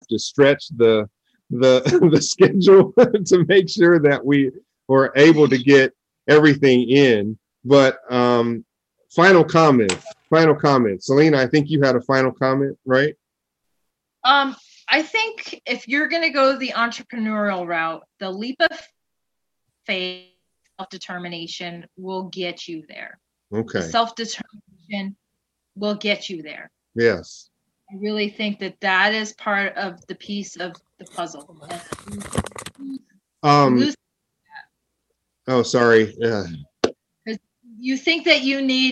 to stretch the the schedule to make sure that we were able to get everything in. But final comment. Selena, I think you had a final comment, right? I think if you're going to go the entrepreneurial route, the leap of faith, self-determination will get you there. Okay. The self-determination will get you there. Yes. I really think that is part of the piece of the puzzle. Oh, sorry. You think that you need,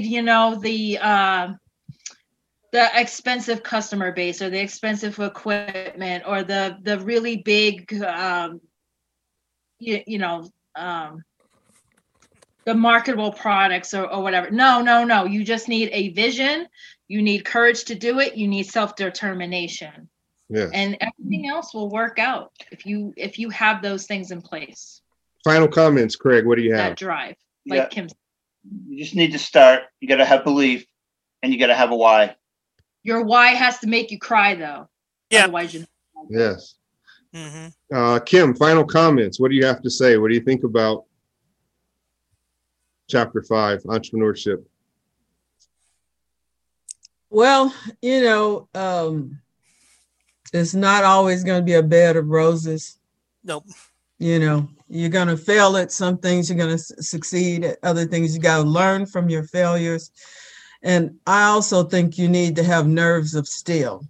the expensive customer base or the expensive equipment or the really big, the marketable products or whatever. No. You just need a vision. You need courage to do it. You need self-determination. Yes. And everything else will work out if you have those things in place. Final comments, Craig. What do you have? That drive, like Kim said. You just need to start. You got to have belief, and you got to have a why. Your why has to make you cry, though. Yeah. Otherwise, you. Yes. Mm-hmm. Kim, final comments. What do you have to say? What do you think about Chapter 5, entrepreneurship? Well, it's not always going to be a bed of roses. Nope. You're going to fail at some things. You're going to succeed at other things. You got to learn from your failures. And I also think you need to have nerves of steel.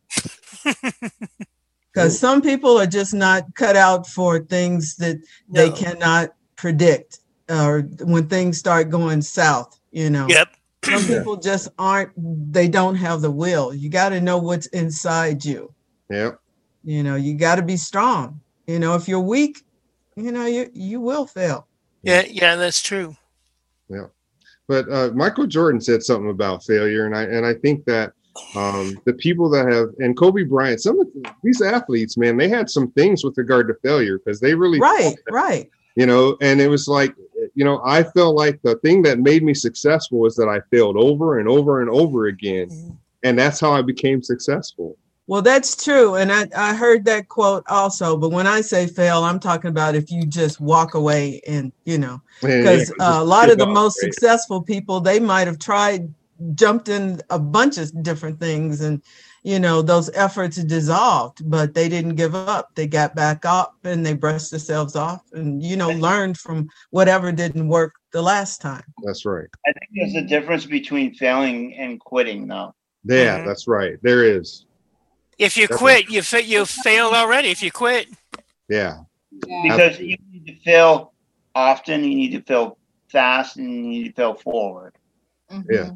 Because some people are just not cut out for things that they cannot predict, or when things start going south, Yep. Some people just they don't have the will. You got to know what's inside you. Yep. You got to be strong. If you're weak, you will fail. Yeah, that's true. Yeah. But Michael Jordan said something about failure, and I think that the people that have, and Kobe Bryant, some of these athletes, man, they had some things with regard to failure because they really right. And it was like, I felt like the thing that made me successful was that I failed over and over and over again, and that's how I became successful. Well, that's true. And I heard that quote also. But when I say fail, I'm talking about if you just walk away and, because a lot of the most successful people, they might have jumped in a bunch of different things and, those efforts dissolved, but they didn't give up. They got back up and they brushed themselves off and, learned from whatever didn't work the last time. That's right. I think there's a difference between failing and quitting, though. Yeah, that's right. There is. If you quit, you failed already. If you quit, yeah. Because you need to fail often, you need to fail fast, and you need to fail forward. Mm-hmm. Yeah.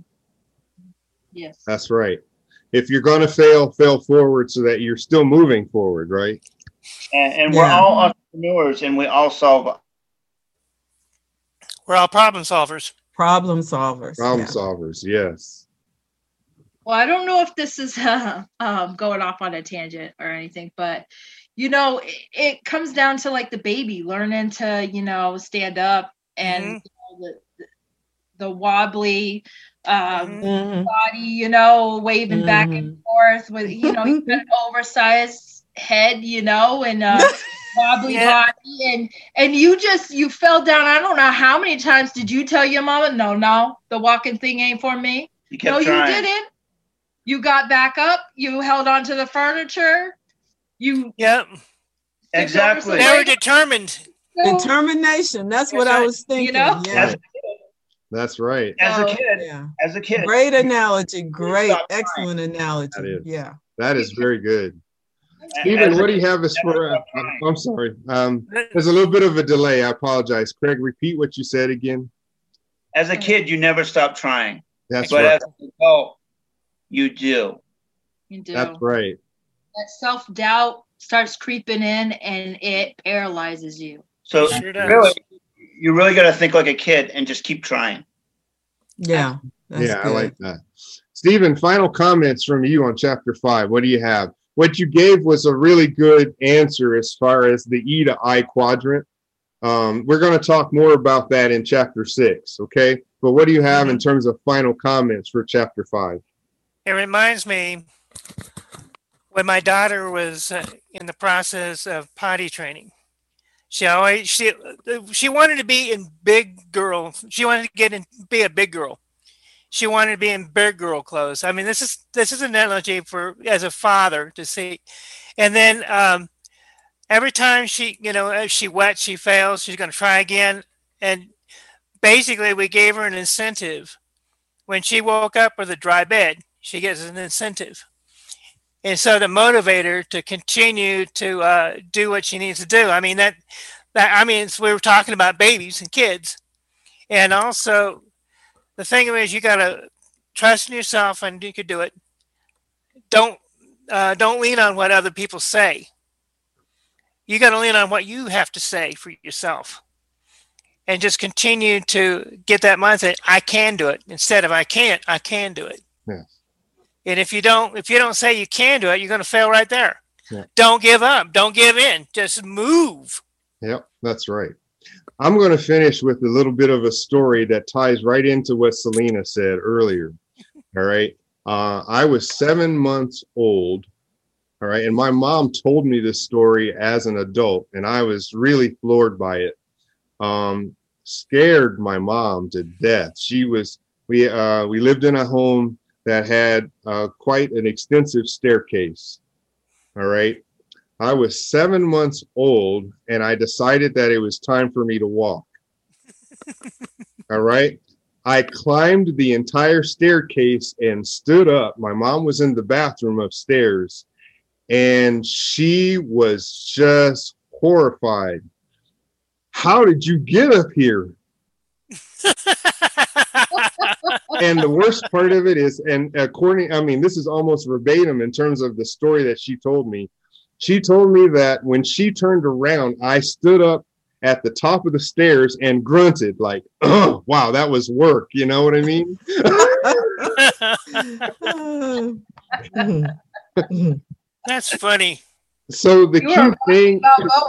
Yes. That's right. If you're going to fail forward so that you're still moving forward, right? And we're all entrepreneurs, and we all solve. We're all problem solvers. Problem solvers, yes. Well, I don't know if this is going off on a tangent or anything, but, it comes down to like the baby learning to, stand up and the wobbly body, waving back and forth with, he's got an oversized head, and wobbly body. And you fell down. I don't know how many times did you tell your mama, no, the walking thing ain't for me. You kept trying. You didn't. You got back up. You held on to the furniture. Yep. Exactly. They were determined. Determination. That's what I was thinking. Yeah. That's right. As a kid. Great analogy. Great. Excellent analogy. Yeah. That is very good. Stephen, what do you have as for? I'm sorry. There's a little bit of a delay. I apologize. Craig, repeat what you said again. As a kid, you never stop trying. That's right. But as an adult, you do. You do. That's right. That self-doubt starts creeping in and it paralyzes you. So you really got to think like a kid and just keep trying. Yeah. Good. I like that. Stephen, final comments from you on Chapter 5. What do you have? What you gave was a really good answer as far as the E to I quadrant. We're going to talk more about that in Chapter 6, okay? But what do you have in terms of final comments for Chapter 5? It reminds me when my daughter was in the process of potty training, she wanted to be in big girl. She wanted to be a big girl. She wanted to be in big girl clothes. I mean, this is an analogy for as a father to see. And then every time if she wets, she fails. She's going to try again. And basically, we gave her an incentive. When she woke up with a dry bed, she gets an incentive. And so to motivate her to continue to do what she needs to do. I mean, we were talking about babies and kids. And also, the thing is, you got to trust in yourself and you can do it. Don't lean on what other people say. You got to lean on what you have to say for yourself. And just continue to get that mindset. I can do it instead of I can't. I can do it. Yes. And if you don't say you can do it, you're going to fail right there. Yeah. Don't give up. Don't give in. Just move. Yep, that's right. I'm going to finish with a little bit of a story that ties right into what Selena said earlier. All right. I was 7 months old. All right. And my mom told me this story as an adult, and I was really floored by it. Scared my mom to death. We lived in a home that had quite an extensive staircase. All right. I was 7 months old and I decided that it was time for me to walk. All right. I climbed the entire staircase and stood up. My mom was in the bathroom upstairs and she was just horrified. How did you get up here? And the worst part of it is, and this is almost verbatim in terms of the story that she told me. She told me that when she turned around, I stood up at the top of the stairs and grunted like, oh, wow, that was work. You know what I mean? That's funny. So the key thing.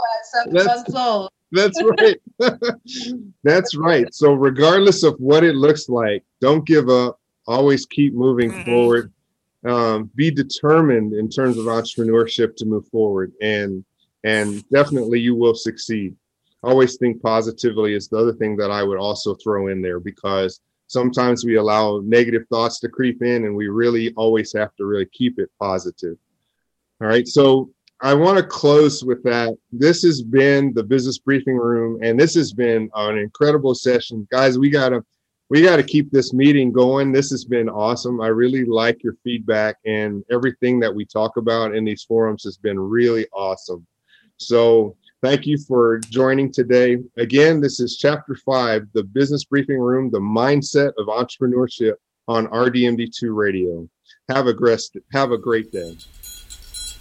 That's right. That's right. So regardless of what it looks like, don't give up. Always keep moving forward. Be determined in terms of entrepreneurship to move forward, and definitely you will succeed. Always think positively is the other thing that I would also throw in there, because sometimes we allow negative thoughts to creep in, and we really always have to really keep it positive. All right. So I want to close with that. This has been the Business Briefing Room, and this has been an incredible session. Guys, we gotta keep this meeting going. This has been awesome. I really like your feedback, and everything that we talk about in these forums has been really awesome. So thank you for joining today. Again, this is Chapter 5, the Business Briefing Room, the Mindset of Entrepreneurship on RDMD2 Radio. Have a great day.